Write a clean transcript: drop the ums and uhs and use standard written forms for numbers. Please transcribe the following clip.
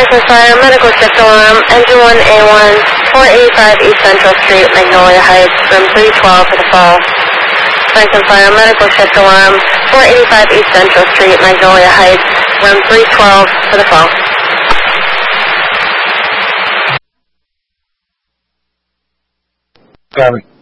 Franklin Fire, medical shift alarm, engine 1A1, 485 East Central Street, Magnolia Heights, room 312 for the fall. Franklin Fire, medical shift alarm, 485 East Central Street, Magnolia Heights, room 312 for the fall. Copy.